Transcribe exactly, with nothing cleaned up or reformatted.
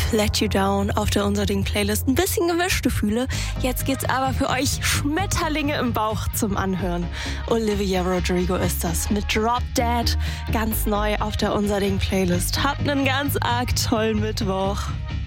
Let You Down auf der Unser Ding Playlist. Ein bisschen gemischte Gefühle. Jetzt geht's aber für euch Schmetterlinge im Bauch zum Anhören. Olivia Rodrigo ist das mit Drop Dead. Ganz neu auf der Unser Ding Playlist. Habt einen ganz arg tollen Mittwoch.